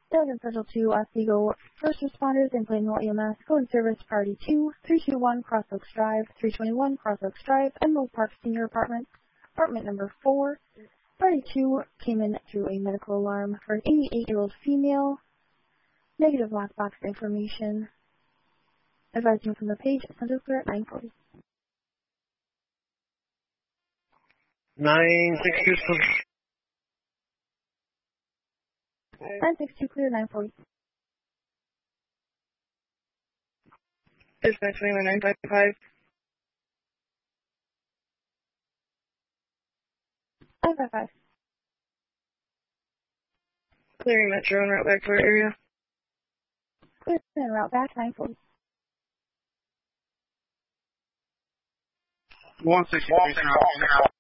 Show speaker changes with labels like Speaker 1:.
Speaker 1: Delegate Central 2, Oswego, First Responders and Plainville EMS, Code Service Priority 2, 321 Cross Oaks Drive, 321 Cross Oaks Drive, Emerald Park Senior Apartment, Apartment number 4. Priority 2 came in through a medical alarm for an 88-year-old female. Negative lockbox information. Advising from the page, Central Clear at 9:40.
Speaker 2: 962.
Speaker 1: 962 clear, 9:40.
Speaker 2: Dispatch 955.
Speaker 1: 955.
Speaker 2: Clearing Metro and route back to our area.
Speaker 1: Clear and route back, 9:40.
Speaker 3: 163.